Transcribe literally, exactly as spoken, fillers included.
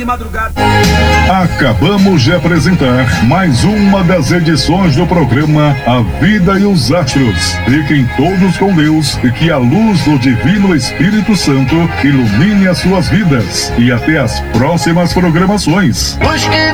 de madrugada. Acabamos de apresentar mais uma das edições do programa A Vida e os Astros. Fiquem todos com Deus e que a luz do Divino Espírito Santo ilumine as suas vidas. E até as próximas programações.